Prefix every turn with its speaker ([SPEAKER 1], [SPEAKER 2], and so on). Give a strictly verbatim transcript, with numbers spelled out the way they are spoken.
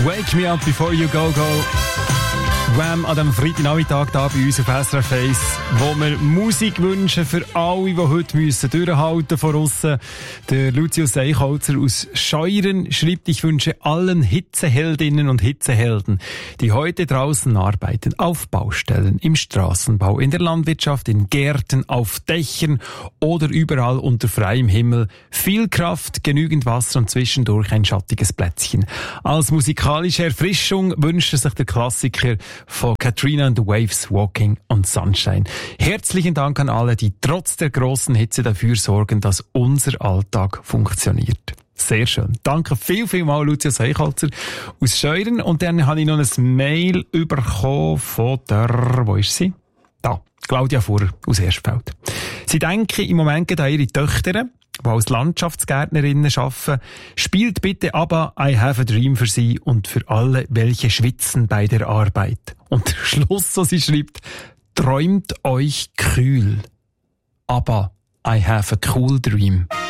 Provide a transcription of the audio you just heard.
[SPEAKER 1] Wake Me Up Before You Go Go. Wham an diesem Freitagnachmittag hier bei uns auf S R F eins, wo wir Musik wünschen für alle, die heute müssen durchhalten von aussen. Der Lucius Eichholzer aus Scheuren schreibt, ich wünsche allen Hitzeheldinnen und Hitzehelden, die heute draußen arbeiten, auf Baustellen, im Straßenbau, in der Landwirtschaft, in Gärten, auf Dächern oder überall unter freiem Himmel, viel Kraft, genügend Wasser und zwischendurch ein schattiges Plätzchen. Als musikalische Erfrischung wünscht sich der Klassiker von Katrina and the Waves, Walking on Sunshine. Herzlichen Dank an alle, die trotz der grossen Hitze dafür sorgen, dass unser Alltag funktioniert. Sehr schön. Danke viel, viel mal, Lucius Eichholzer aus Scheuren. Und dann habe ich noch ein Mail bekommen von der, wo ist sie? Da, Claudia Fuhrer aus Erstfeld. Sie denken im Moment an ihre Töchter, die als Landschaftsgärtnerinnen arbeiten. Spielt bitte ABBA I Have a Dream für sie und für alle, welche schwitzen bei der Arbeit. Und der Schluss, so sie schreibt, träumt euch kühl. ABBA I Have a Cool Dream.